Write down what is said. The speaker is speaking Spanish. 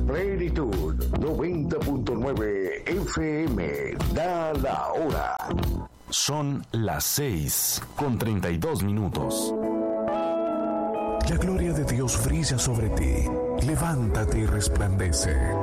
Plenitud 90.9 FM. Da la hora. Son las 6:32. La gloria de Dios brilla sobre ti. Levántate y resplandece.